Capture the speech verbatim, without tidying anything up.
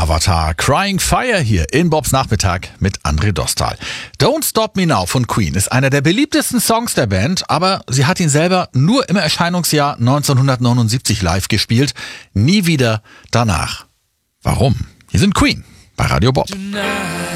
Avatar, Crying Fire hier in Bobs Nachmittag mit André Dostal. Don't Stop Me Now von Queen ist einer der beliebtesten Songs der Band, aber sie hat ihn selber nur im Erscheinungsjahr neunzehnhundertneunundsiebzig live gespielt, nie wieder danach. Warum? Hier sind Queen bei Radio Bob.